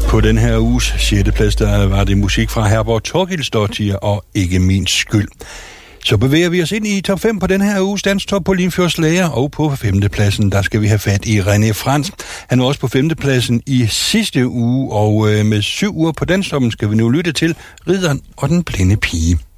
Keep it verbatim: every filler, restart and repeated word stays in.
På den her uges sjette plads, der var det musik fra Herborg Torgilsdottir og Ikke min skyld. Så bevæger vi os ind i top fem på den her uges danstop på Limfjords Lager, og på femtepladsen, der skal vi have fat i René Frans. Han var også på femtepladsen i sidste uge, og med syv uger på danstoppen skal vi nu lytte til Ridderen og den blinde pige.